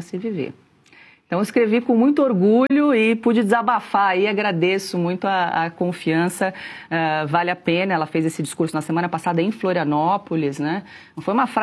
se viver. Então, eu escrevi com muito orgulho e pude desabafar e agradeço muito a confiança, vale a pena. Ela fez esse discurso na semana passada em Florianópolis, né? Não foi uma frase